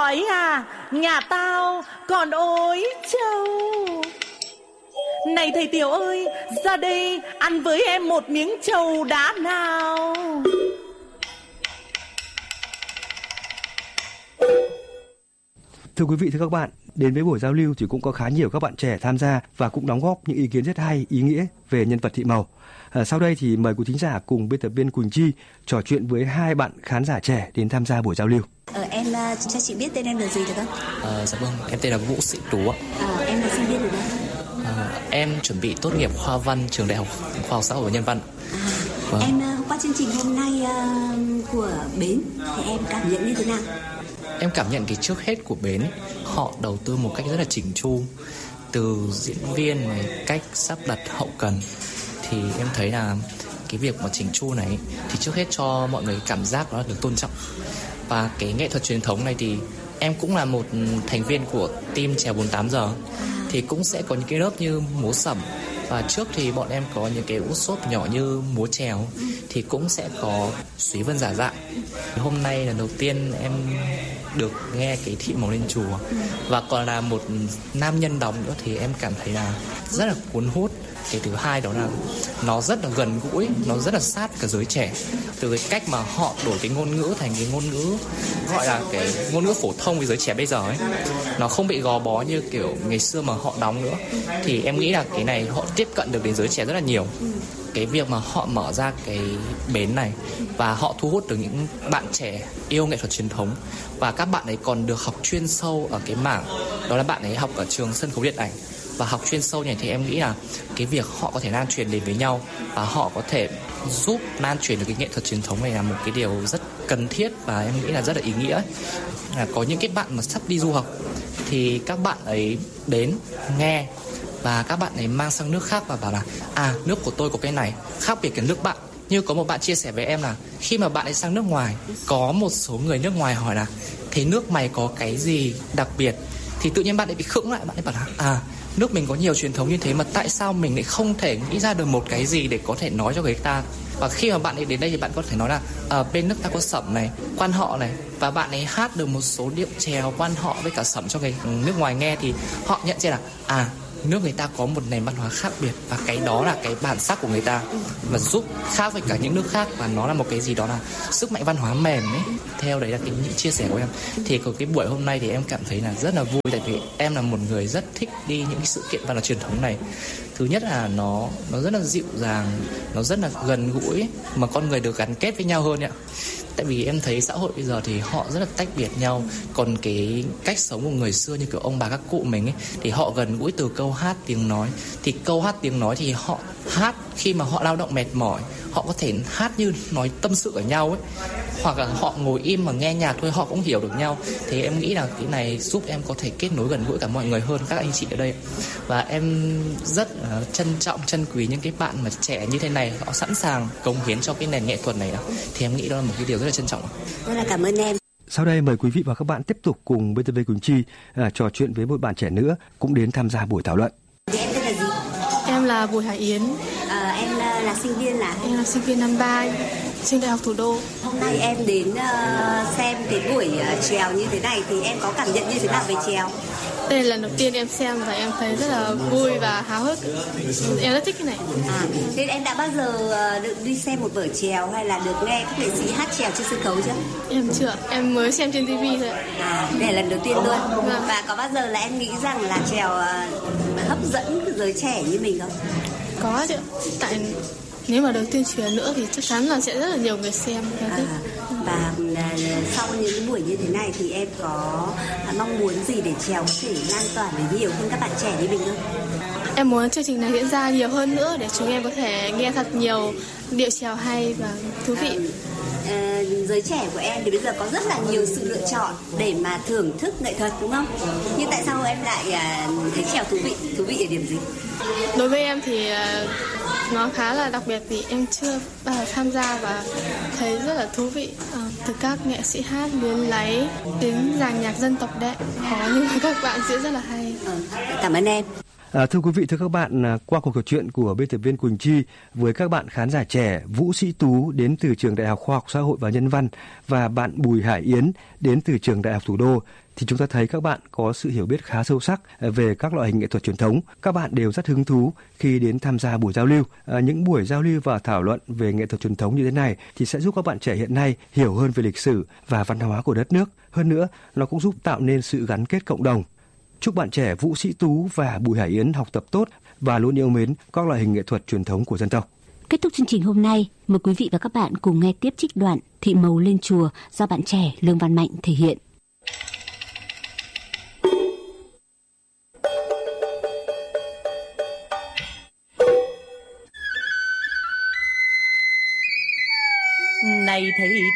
đói à? Nhà tao còn ối trâu. Này thầy Tiểu ơi, ra đây ăn với em một miếng trầu đá nào. Thưa quý vị, thưa các bạn, đến với buổi giao lưu thì cũng có khá nhiều các bạn trẻ tham gia và cũng đóng góp những ý kiến rất hay, ý nghĩa về nhân vật Thị Màu. Sau đây thì mời quý thính giả cùng biên tập viên Quỳnh Chi trò chuyện với hai bạn khán giả trẻ đến tham gia buổi giao lưu. Em cho chị biết tên em là gì được không? Dạ vâng, em tên là Vũ Sĩ Tú ạ. Em là sinh viên được không? Em chuẩn bị tốt nghiệp khoa văn trường Đại học Khoa học Xã hội và Nhân văn. Vâng. Em qua chương trình hôm nay của Bến thì em cảm nhận như thế nào? Em cảm nhận thì trước hết của Bến họ đầu tư một cách rất là chỉnh chu, từ diễn viên này, cách sắp đặt hậu cần, thì em thấy là cái việc mà chỉnh chu này thì trước hết cho mọi người cảm giác đó là được tôn trọng. Và cái nghệ thuật truyền thống này thì em cũng là một thành viên của team chèo 48 giờ, thì cũng sẽ có những cái lớp như múa sẩm, và trước thì bọn em có những cái workshop nhỏ như múa chèo, thì cũng sẽ có Súy Vân giả dạng. Hôm nay là đầu tiên em được nghe cái Thị Màu lên chùa, và còn là một nam nhân đóng nữa thì em cảm thấy là rất là cuốn hút. Cái thứ hai đó là nó rất là gần gũi, nó rất là sát cả giới trẻ, từ cái cách mà họ đổi cái ngôn ngữ thành cái ngôn ngữ gọi là cái ngôn ngữ phổ thông với giới trẻ bây giờ ấy, nó không bị gò bó như kiểu ngày xưa mà họ đóng nữa. Thì em nghĩ là cái này họ tiếp cận được đến giới trẻ rất là nhiều. Cái việc mà họ mở ra cái bến này và họ thu hút được những bạn trẻ yêu nghệ thuật truyền thống, và các bạn ấy còn được học chuyên sâu ở cái mảng đó là bạn ấy học ở trường sân khấu điện ảnh. Và học chuyên sâu này thì em nghĩ là cái việc họ có thể lan truyền đến với nhau và họ có thể giúp lan truyền được cái nghệ thuật truyền thống này là một cái điều rất cần thiết, và em nghĩ là rất là ý nghĩa. Có những cái bạn mà sắp đi du học thì các bạn ấy đến nghe và các bạn ấy mang sang nước khác và bảo là nước của tôi có cái này khác biệt cái nước bạn. Như có một bạn chia sẻ với em là khi mà bạn ấy sang nước ngoài, có một số người nước ngoài hỏi là thế nước mày có cái gì đặc biệt, thì tự nhiên bạn ấy bị khựng lại, bạn ấy bảo là nước mình có nhiều truyền thống như thế mà tại sao mình lại không thể nghĩ ra được một cái gì để có thể nói cho người ta. Và khi mà bạn ấy đến đây thì bạn có thể nói là bên nước ta có sẩm này, quan họ này, và bạn ấy hát được một số điệu chèo quan họ với cả sẩm cho người nước ngoài nghe, thì họ nhận ra là nước người ta có một nền văn hóa khác biệt, và cái đó là cái bản sắc của người ta và giúp khác với cả những nước khác, và nó là một cái gì đó là sức mạnh văn hóa mềm ấy. Theo đấy là cái những chia sẻ của em. Thì có cái buổi hôm nay thì em cảm thấy là rất là vui, tại vì em là một người rất thích đi những cái sự kiện văn hóa truyền thống này. Thứ nhất là nó rất là dịu dàng, nó rất là gần gũi, mà con người được gắn kết với nhau hơn ạ. Tại vì em thấy xã hội bây giờ thì họ rất là tách biệt nhau. Còn cái cách sống của người xưa như kiểu ông bà các cụ mình ấy, thì họ gần gũi từ câu hát tiếng nói. Thì câu hát tiếng nói thì họ hát khi mà họ lao động mệt mỏi, họ có thể hát như nói tâm sự ở nhau ấy, hoặc là họ ngồi im mà nghe nhạc thôi họ cũng hiểu được nhau. Thì em nghĩ là cái này giúp em có thể kết nối gần gũi cả mọi người hơn, các anh chị ở đây. Và em rất trân trọng, trân quý những cái bạn mà trẻ như thế này, họ sẵn sàng cống hiến cho cái nền nghệ thuật này. Thì em nghĩ đó là một cái điều rất là trân trọng. Rất là cảm ơn em. Sau đây mời quý vị và các bạn tiếp tục cùng BTV Quỳnh Chi trò chuyện với một bạn trẻ nữa cũng đến tham gia buổi thảo luận. Em tên là gì? Em là Bùi Hải Yến. Em là sinh viên là? Em là sinh viên năm 3 trường Đại học Thủ đô. Hôm nay em đến xem cái buổi chèo như thế này thì em có cảm nhận như thế nào về chèo? Đây là lần đầu tiên em xem và em thấy rất là vui và háo hức. Em rất thích cái này. Thế em đã bao giờ được đi xem một vở chèo hay là được nghe các nghệ sĩ hát chèo trên sân khấu chưa? Em chưa, em mới xem trên TV thôi. Đây là lần đầu tiên luôn. Và có bao giờ là em nghĩ rằng là chèo hấp dẫn giới trẻ như mình không? Có chứ. Tại nếu mà được tuyên truyền nữa thì chắc chắn là sẽ rất là nhiều người xem. Và sau những cái buổi như thế này thì em có mong muốn gì để chèo có thể lan tỏa đến nhiều hơn các bạn trẻ như mình không? Em muốn chương trình này diễn ra nhiều hơn nữa để chúng em có thể nghe thật nhiều điệu chèo hay và thú vị. Giới trẻ của em thì bây giờ có rất là nhiều sự lựa chọn để mà thưởng thức nghệ thuật, đúng không? Nhưng tại sao em lại thấy chèo thú vị? Thú vị ở điểm gì? Đối với em thì nó khá là đặc biệt vì em chưa bao giờ tham gia và thấy rất là thú vị. Từ các nghệ sĩ hát luyến láy đến dàn nhạc dân tộc đệm, khó nhưng mà các bạn diễn rất là hay. Cảm ơn em. Thưa quý vị, thưa các bạn, qua cuộc trò chuyện của biên tập viên Quỳnh Chi với các bạn khán giả trẻ Vũ Sĩ Tú đến từ trường Đại học Khoa học Xã hội và Nhân văn và bạn Bùi Hải Yến đến từ trường Đại học Thủ đô, thì chúng ta thấy các bạn có sự hiểu biết khá sâu sắc về các loại hình nghệ thuật truyền thống. Các bạn đều rất hứng thú khi đến tham gia buổi giao lưu. Những buổi giao lưu và thảo luận về nghệ thuật truyền thống như thế này thì sẽ giúp các bạn trẻ hiện nay hiểu hơn về lịch sử và văn hóa của đất nước. Hơn nữa, nó cũng giúp tạo nên sự gắn kết cộng đồng. Chúc bạn trẻ Vũ Sĩ Tú và Bùi Hải Yến học tập tốt và luôn yêu mến các loại hình nghệ thuật truyền thống của dân tộc. Kết thúc chương trình hôm nay, mời quý vị và các bạn cùng nghe tiếp trích đoạn Thị Màu lên chùa do bạn trẻ Lương Văn Mạnh thể hiện. Này thầy